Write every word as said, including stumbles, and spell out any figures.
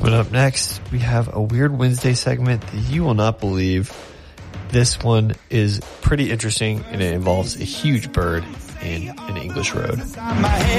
Coming up next, we have a Weird Wednesday segment that you will not believe. This one is pretty interesting, and it involves a huge bird in an English road.